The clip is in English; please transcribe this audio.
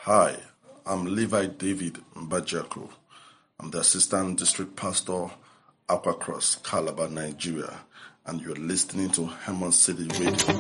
Hi, I'm Levi David Mbajako. I'm the Assistant District Pastor, Aqua Cross, Calabar, Nigeria, and you're listening to Hammond City Radio.